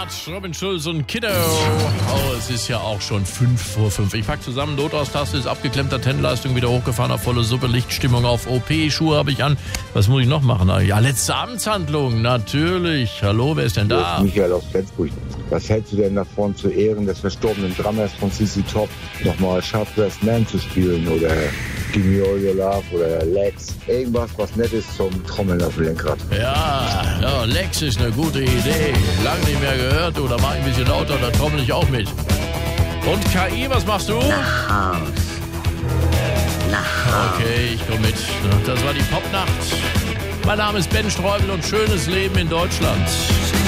Bernhard, Robin Schulz und Kiddo. Oh, es ist ja auch schon 5:05. Ich pack zusammen, Notaus-Taste ist abgeklemmt, Antennenleistung wieder hochgefahren auf volle Suppe, Lichtstimmung auf OP, Schuhe habe ich an. Was muss ich noch machen? Ja, letzte Amtshandlung, natürlich. Hallo, wer ist denn da? Michael aus Flensburg. Was hältst du denn davon, zu Ehren des verstorbenen Drummers von CC Top nochmal Sharpdressed Man zu spielen oder Give Me All Your Love oder Legs? Irgendwas, was nett ist zum Trommeln auf dem Lenkrad. Ja, Lex ist eine gute Idee. Lang nicht mehr gehört, du, da mach ich ein bisschen lauter, da trommel ich auch mit. Und KI, was machst du? Nach Haus. Okay, ich komm mit. Das war die Popnacht. Mein Name ist Ben Streubel und schönes Leben in Deutschland.